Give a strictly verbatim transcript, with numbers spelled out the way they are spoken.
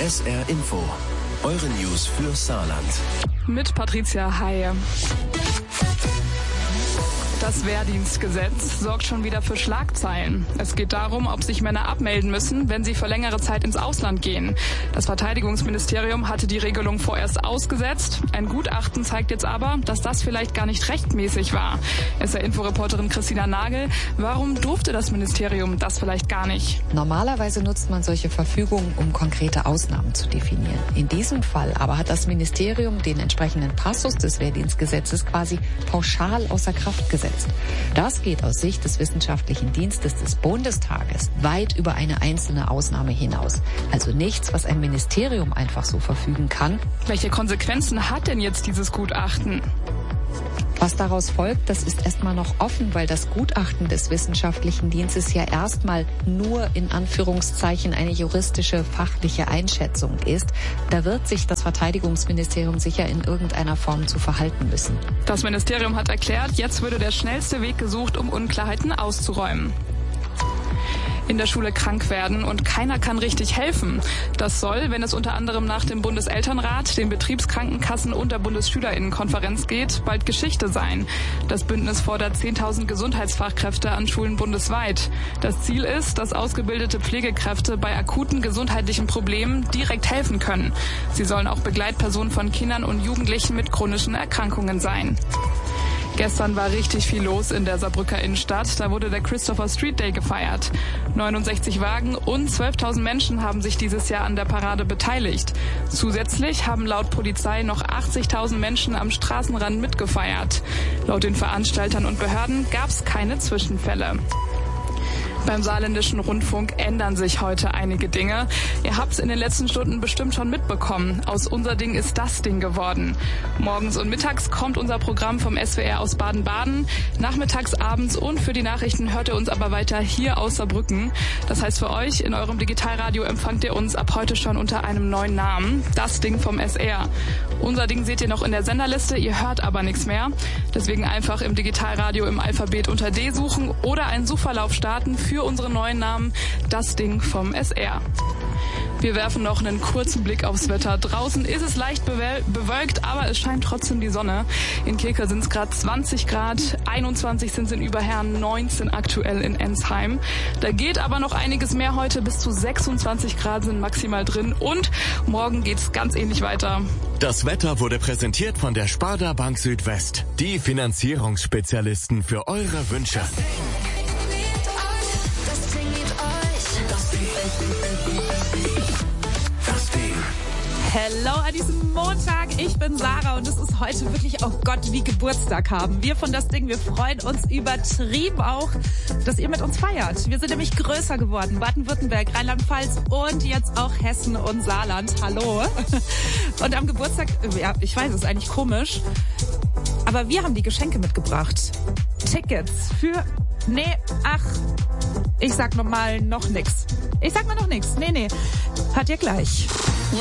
S R Info, eure News für Saarland. Mit Patricia Haie. Das Wehrdienstgesetz sorgt schon wieder für Schlagzeilen. Es geht darum, ob sich Männer abmelden müssen, wenn sie für längere Zeit ins Ausland gehen. Das Verteidigungsministerium hatte die Regelung vorerst ausgesetzt. Ein Gutachten zeigt jetzt aber, dass das vielleicht gar nicht rechtmäßig war. S R-Info-Reporterin Christina Nagel, warum durfte das Ministerium das vielleicht gar nicht? Normalerweise nutzt man solche Verfügungen, um konkrete Ausnahmen zu definieren. In diesem Fall aber hat das Ministerium den entsprechenden Passus des Wehrdienstgesetzes quasi pauschal außer Kraft gesetzt. Das geht aus Sicht des Wissenschaftlichen Dienstes des Bundestages weit über eine einzelne Ausnahme hinaus. Also nichts, was ein Ministerium einfach so verfügen kann. Welche Konsequenzen hat denn jetzt dieses Gutachten? Was daraus folgt, das ist erstmal noch offen, weil das Gutachten des Wissenschaftlichen Dienstes ja erstmal nur in Anführungszeichen eine juristische, fachliche Einschätzung ist. Da wird sich das Verteidigungsministerium sicher in irgendeiner Form zu verhalten müssen. Das Ministerium hat erklärt, jetzt würde der schnellste Weg gesucht, um Unklarheiten auszuräumen. In der Schule krank werden und keiner kann richtig helfen. Das soll, wenn es unter anderem nach dem Bundeselternrat, den Betriebskrankenkassen und der Bundesschülerinnenkonferenz geht, bald Geschichte sein. Das Bündnis fordert zehntausend Gesundheitsfachkräfte an Schulen bundesweit. Das Ziel ist, dass ausgebildete Pflegekräfte bei akuten gesundheitlichen Problemen direkt helfen können. Sie sollen auch Begleitpersonen von Kindern und Jugendlichen mit chronischen Erkrankungen sein. Gestern war richtig viel los in der Saarbrücker Innenstadt. Da wurde der Christopher Street Day gefeiert. neunundsechzig Wagen und zwölftausend Menschen haben sich dieses Jahr an der Parade beteiligt. Zusätzlich haben laut Polizei noch achtzigtausend Menschen am Straßenrand mitgefeiert. Laut den Veranstaltern und Behörden gab es keine Zwischenfälle. Beim Saarländischen Rundfunk ändern sich heute einige Dinge. Ihr habt es in den letzten Stunden bestimmt schon mitbekommen. Aus Unser Ding ist das Ding geworden. Morgens und mittags kommt unser Programm vom S W R aus Baden-Baden. Nachmittags, abends und für die Nachrichten hört ihr uns aber weiter hier aus Saarbrücken. Das heißt für euch, in eurem Digitalradio empfangt ihr uns ab heute schon unter einem neuen Namen. Das Ding vom S R. Unser Ding seht ihr noch in der Senderliste, ihr hört aber nichts mehr. Deswegen einfach im Digitalradio im Alphabet unter D suchen oder einen Suchverlauf starten für Für unseren neuen Namen, das Ding vom S R. Wir werfen noch einen kurzen Blick aufs Wetter. Draußen ist es leicht bewölkt, aber es scheint trotzdem die Sonne. In Kirke sind es gerade zwanzig Grad, einundzwanzig sind es in Überherrn, neunzehn aktuell in Ensheim. Da geht aber noch einiges mehr heute, bis zu sechsundzwanzig Grad sind maximal drin und morgen geht es ganz ähnlich weiter. Das Wetter wurde präsentiert von der Sparda Bank Südwest. Die Finanzierungsspezialisten für eure Wünsche. Hello an diesem Montag, ich bin Sarah und es ist heute wirklich, oh Gott, wie Geburtstag haben. Wir von Das Ding, wir freuen uns übertrieben auch, dass ihr mit uns feiert. Wir sind nämlich größer geworden. Baden-Württemberg, Rheinland-Pfalz und jetzt auch Hessen und Saarland. Hallo. Und am Geburtstag, ja, ich weiß, es ist eigentlich komisch, aber wir haben die Geschenke mitgebracht. Tickets für, nee, ach, ich sag nochmal noch nix. Ich sag mal noch nix. Nee, nee, hört ihr gleich.